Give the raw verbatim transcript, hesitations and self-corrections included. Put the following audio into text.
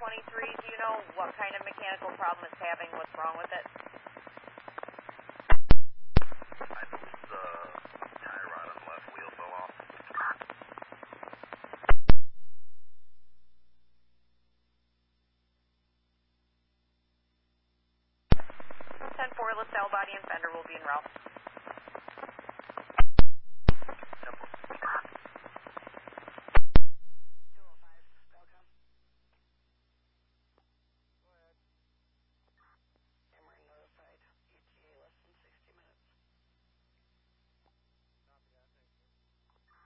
twenty-three, do you know what kind of mechanical problem it's having? What's wrong with it? I believe the tie rod on the left wheel fell off. ten four, LaSalle body and fender will be en route.